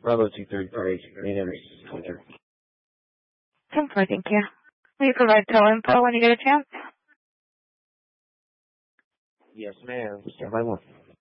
Bravo 233, Native Twitter. 10-4, thank you. Will you provide tow info when you get a chance? Yes, ma'am. Stand by one.